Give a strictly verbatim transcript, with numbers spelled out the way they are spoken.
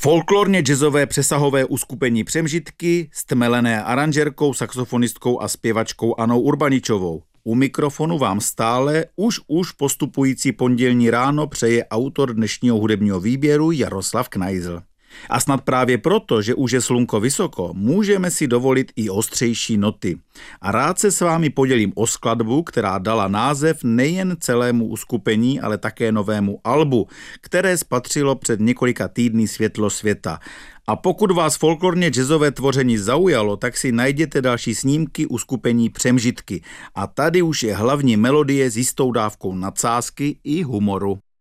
Folklorně jazzové přesahové uskupení Přemžitky, stmelené aranžerkou, saxofonistkou a zpěvačkou Anou Urbaničovou. U mikrofonu vám stále už už postupující pondělní ráno přeje autor dnešního hudebního výběru Jaroslav Knajzl. A snad právě proto, že už je slunko vysoko, můžeme si dovolit i ostřejší noty. A rád se s vámi podělím o skladbu, která dala název nejen celému uskupení, ale také novému albu, které spatřilo před několika týdny světlo světa. A pokud vás folklorně jazzové tvoření zaujalo, tak si najděte další snímky uskupení Přemžitky. A tady už je hlavní melodie s jistou dávkou nadsázky i humoru.